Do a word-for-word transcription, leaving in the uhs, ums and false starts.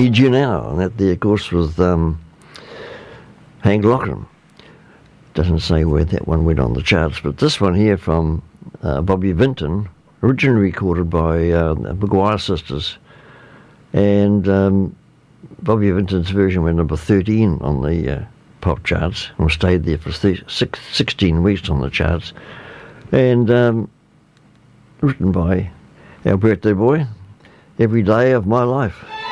Need You Now, and that there, of course, with um, Hank Lockham. Doesn't say where that one went on the charts, but this one here from uh, Bobby Vinton, originally recorded by uh, the Maguire Sisters, and um, Bobby Vinton's version went number thirteen on the uh, pop charts and stayed there for th- six, sixteen weeks on the charts, and um, written by our birthday boy, Every Day of My Life.